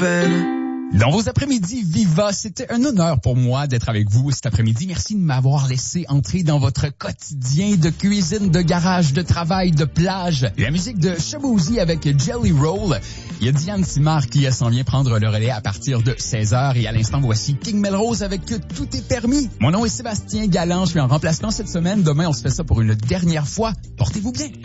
peine. Dans vos après-midi Viva, c'était un honneur pour moi d'être avec vous cet après-midi. Merci de m'avoir laissé entrer dans votre quotidien de cuisine, de garage, de travail, de plage. La musique de Shabozy avec Jelly Roll. Il y a Diane Simard qui s'en vient prendre le relais à partir de 16h. Et à l'instant, voici King Melrose avec Tout est permis. Mon nom est Sébastien Galland. Je suis en remplacement cette semaine. Demain, on se fait ça pour une dernière fois. Portez-vous bien.